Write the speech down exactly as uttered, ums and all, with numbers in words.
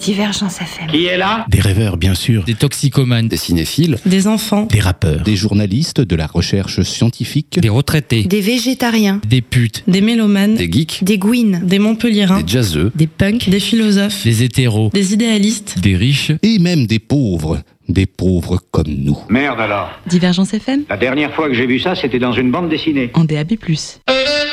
Divergence F M. Qui est là? Des rêveurs, bien sûr. Des toxicomanes, Des cinéphiles, Des enfants, Des rappeurs. Des journalistes de la recherche scientifique. des retraités, Des végétariens. des putes, des mélomanes, des geeks, Des gouines. des montpelliérains, des jazzeux, des punks, des philosophes, des hétéros, des idéalistes. des riches. Et même des pauvres. Des pauvres comme nous. Merde alors. Divergence F M La dernière fois que j'ai vu ça, c'était dans une bande dessinée. en D A B plus.